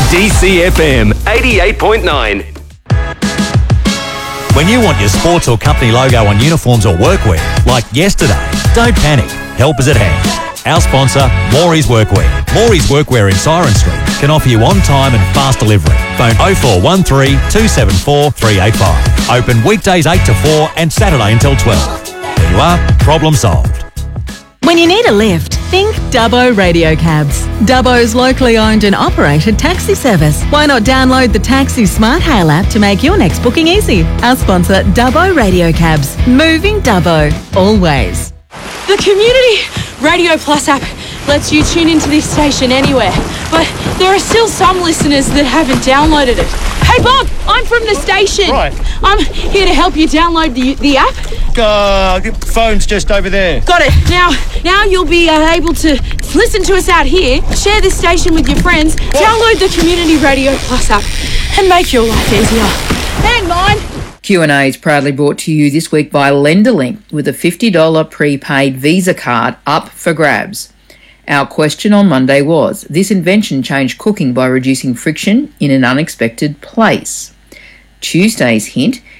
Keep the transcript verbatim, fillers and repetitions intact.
D C F M eighty-eight point nine. When you want your sports or company logo on uniforms or workwear, like yesterday, don't panic. Help is at hand. Our sponsor, Morey's Workwear. Morey's Workwear in Siren Street can offer you on-time and fast delivery. Phone oh four one three, two seven four, three eight five. Open weekdays eight to four and Saturday until twelve. There you are, problem solved. When you need a lift, think Dubbo Radio Cabs. Dubbo's locally owned and operated taxi service. Why not download the Taxi Smart Hail app to make your next booking easy? Our sponsor, Dubbo Radio Cabs. Moving Dubbo, always. The Community Radio Plus app lets you tune into this station anywhere, but there are still some listeners that haven't downloaded it. Hey Bob, I'm from the station. Right. I'm here to help you download the the app. Uh, the phone's just over there. Got it. Now, now you'll be uh, able to listen to us out here, share this station with your friends, what? Download the Community Radio Plus app, and make your life easier. Hang on. Q and A is proudly brought to you this week by Lenderlink with a fifty dollars prepaid Visa card up for grabs. Our question on Monday was, this invention changed cooking by reducing friction in an unexpected place. Tuesday's hint,